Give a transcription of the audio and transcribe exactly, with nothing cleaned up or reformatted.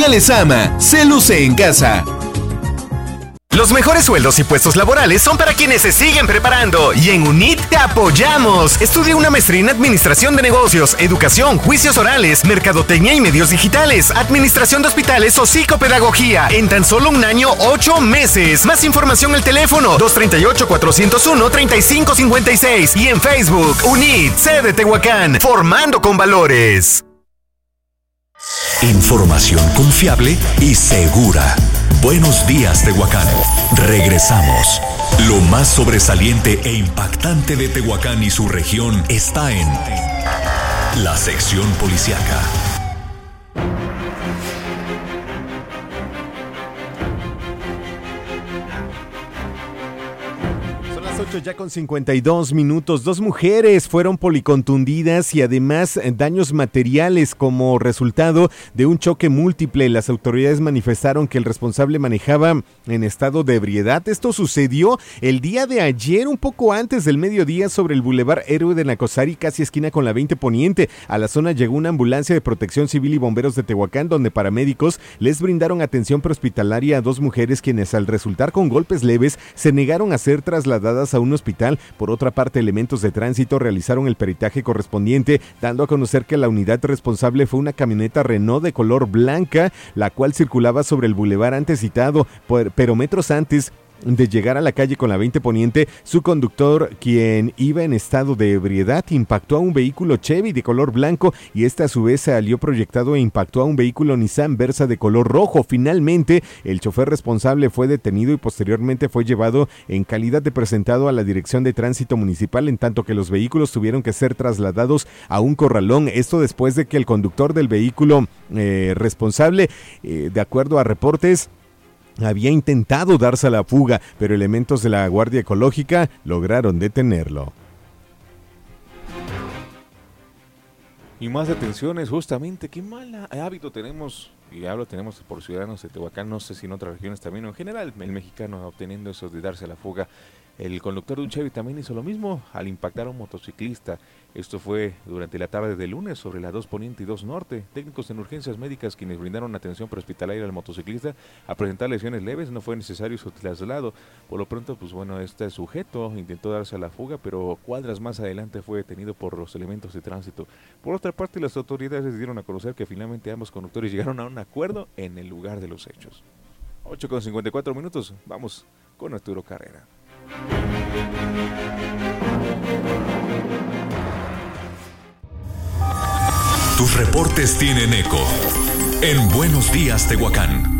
familia les ama. Se luce en casa. Los mejores sueldos y puestos laborales son para quienes se siguen preparando y en UNIT te apoyamos. Estudia una maestría en Administración de Negocios, Educación, Juicios Orales, Mercadotecnia y Medios Digitales, Administración de Hospitales o Psicopedagogía en tan solo un año, ocho meses. Más información al teléfono dos tres ocho, cuatro cero uno, tres cinco cinco seis y en Facebook UNIT, sede Tehuacán, formando con valores. Información confiable y segura. Buenos días, Tehuacán. Regresamos. Lo más sobresaliente e impactante de Tehuacán y su región está en la sección policíaca. ocho ya con cincuenta y dos minutos. Dos mujeres fueron policontundidas y además daños materiales como resultado de un choque múltiple. Las autoridades manifestaron que el responsable manejaba en estado de ebriedad. Esto sucedió el día de ayer, un poco antes del mediodía, sobre el Boulevard Héroe de Nacosari, casi esquina con la veinte Poniente. A la zona llegó una ambulancia de Protección Civil y bomberos de Tehuacán, donde paramédicos les brindaron atención prehospitalaria a dos mujeres quienes, al resultar con golpes leves, se negaron a ser trasladadas a un hospital. Por otra parte, elementos de tránsito realizaron el peritaje correspondiente, dando a conocer que la unidad responsable fue una camioneta Renault de color blanca, la cual circulaba sobre el bulevar antes citado, pero metros antes de llegar a la calle con la veinte Poniente, su conductor, quien iba en estado de ebriedad, impactó a un vehículo Chevy de color blanco y este a su vez salió proyectado e impactó a un vehículo Nissan Versa de color rojo. Finalmente, el chofer responsable fue detenido y posteriormente fue llevado en calidad de presentado a la Dirección de Tránsito Municipal, en tanto que los vehículos tuvieron que ser trasladados a un corralón. Esto después de que el conductor del vehículo eh, responsable, eh, de acuerdo a reportes, había intentado darse a la fuga, pero elementos de la Guardia Ecológica lograron detenerlo. Y más detenciones, justamente, qué mal hábito tenemos, y hablo tenemos por ciudadanos de Tehuacán, no sé si en otras regiones también, o en general, el mexicano obteniendo eso de darse a la fuga. El conductor de un Chevy también hizo lo mismo al impactar a un motociclista. Esto fue durante la tarde del lunes sobre la dos Poniente y dos Norte. Técnicos en urgencias médicas quienes brindaron atención prehospitalaria al motociclista a presentar lesiones leves, no fue necesario su traslado. Por lo pronto, pues bueno, este sujeto intentó darse a la fuga, pero cuadras más adelante fue detenido por los elementos de tránsito. Por otra parte, las autoridades dieron a conocer que finalmente ambos conductores llegaron a un acuerdo en el lugar de los hechos. ocho con cincuenta y cuatro minutos, vamos con Arturo Carrera. Tus reportes tienen eco en Buenos Días, Tehuacán.